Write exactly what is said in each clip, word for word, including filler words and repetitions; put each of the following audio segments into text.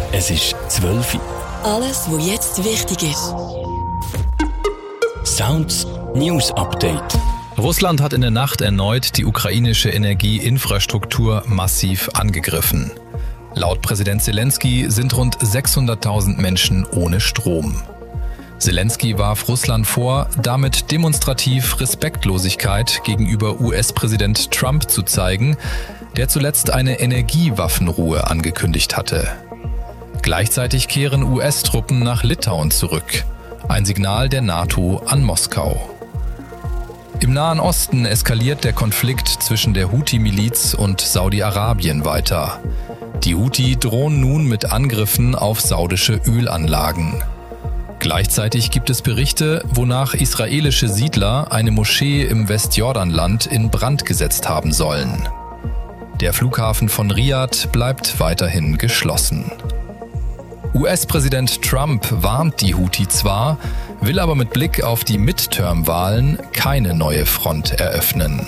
Es ist zwölf Uhr. Alles, was jetzt wichtig ist. Sounds News Update. Russland hat in der Nacht erneut die ukrainische Energieinfrastruktur massiv angegriffen. Laut Präsident Zelensky sind rund sechshunderttausend Menschen ohne Strom. Zelensky warf Russland vor, damit demonstrativ Respektlosigkeit gegenüber U S-Präsident Trump zu zeigen, der zuletzt eine Energiewaffenruhe angekündigt hatte. Gleichzeitig kehren U S-Truppen nach Litauen zurück. Ein Signal der NATO an Moskau. Im Nahen Osten eskaliert der Konflikt zwischen der Houthi-Miliz und Saudi-Arabien weiter. Die Houthi drohen nun mit Angriffen auf saudische Ölanlagen. Gleichzeitig gibt es Berichte, wonach israelische Siedler eine Moschee im Westjordanland in Brand gesetzt haben sollen. Der Flughafen von Riad bleibt weiterhin geschlossen. U S-Präsident Trump warnt die Houthi zwar, will aber mit Blick auf die Midterm-Wahlen keine neue Front eröffnen.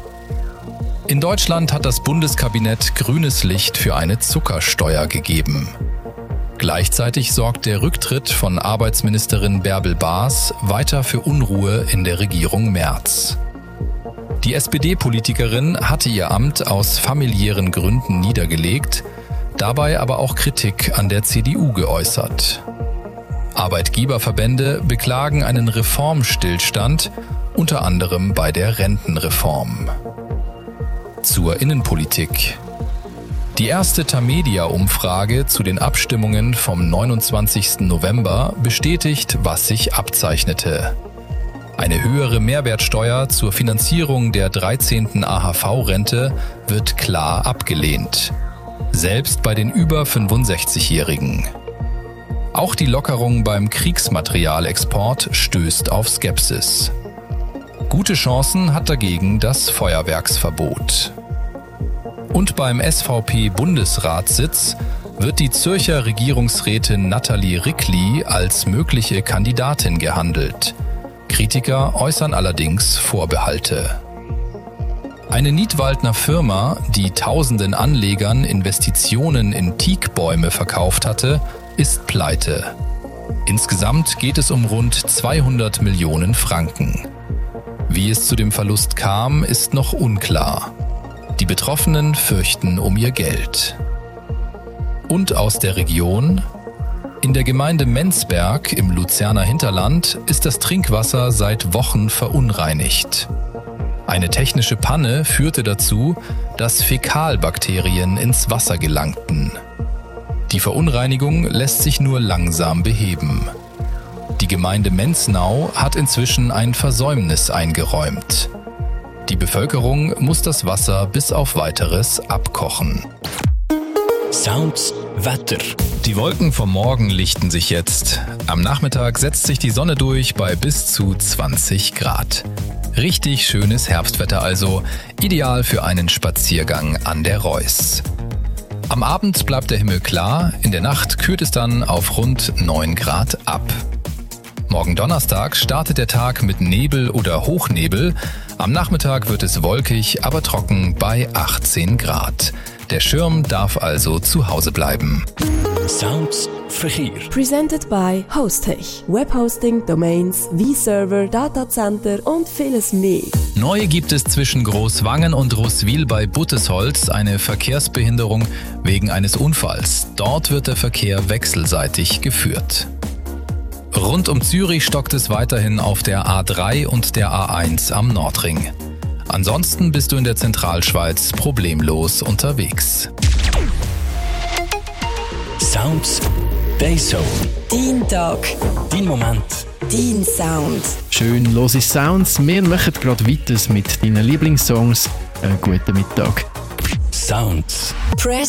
In Deutschland hat das Bundeskabinett grünes Licht für eine Zuckersteuer gegeben. Gleichzeitig sorgt der Rücktritt von Arbeitsministerin Bärbel Baas weiter für Unruhe in der Regierung Merz. Die S P D-Politikerin hatte ihr Amt aus familiären Gründen niedergelegt, dabei aber auch Kritik an der C D U geäußert. Arbeitgeberverbände beklagen einen Reformstillstand, unter anderem bei der Rentenreform. Zur Innenpolitik. Die erste Tamedia-Umfrage zu den Abstimmungen vom neunundzwanzigsten November bestätigt, was sich abzeichnete. Eine höhere Mehrwertsteuer zur Finanzierung der dreizehnten A H V-Rente wird klar abgelehnt. Selbst bei den über fünfundsechzigjährigen. Auch die Lockerung beim Kriegsmaterialexport stößt auf Skepsis. Gute Chancen hat dagegen das Feuerwerksverbot. Und beim S V P-Bundesratssitz wird die Zürcher Regierungsrätin Nathalie Rickli als mögliche Kandidatin gehandelt. Kritiker äußern allerdings Vorbehalte. Eine Nidwaldner Firma, die tausenden Anlegern Investitionen in Teakbäume verkauft hatte, ist pleite. Insgesamt geht es um rund zweihundert Millionen Franken. Wie es zu dem Verlust kam, ist noch unklar. Die Betroffenen fürchten um ihr Geld. Und aus der Region? In der Gemeinde Menzberg im Luzerner Hinterland ist das Trinkwasser seit Wochen verunreinigt. Eine technische Panne führte dazu, dass Fäkalbakterien ins Wasser gelangten. Die Verunreinigung lässt sich nur langsam beheben. Die Gemeinde Menznau hat inzwischen ein Versäumnis eingeräumt. Die Bevölkerung muss das Wasser bis auf Weiteres abkochen. Sounds Wetter. Die Wolken vom Morgen lichten sich jetzt. Am Nachmittag setzt sich die Sonne durch bei bis zu zwanzig Grad. Richtig schönes Herbstwetter also, ideal für einen Spaziergang an der Reuss. Am Abend bleibt der Himmel klar, in der Nacht kühlt es dann auf rund neun Grad ab. Morgen Donnerstag startet der Tag mit Nebel oder Hochnebel. Am Nachmittag wird es wolkig, aber trocken bei achtzehn Grad. Der Schirm darf also zu Hause bleiben. Sounds Verkehr. Presented by Hostech. Webhosting, Domains, V-Server, Datacenter und vieles mehr. Neu gibt es zwischen Großwangen und Roßwil bei Buttesholz eine Verkehrsbehinderung wegen eines Unfalls. Dort wird der Verkehr wechselseitig geführt. Rund um Zürich stockt es weiterhin auf der A drei und der A eins am Nordring. Ansonsten bist du in der Zentralschweiz problemlos unterwegs. Sounds Dayzone. Dein Tag. Dein Moment. Dein Sound. Schön lose Sounds. Wir machen gerade weiter mit deinen Lieblingssongs. Einen guten Mittag. Sounds. Press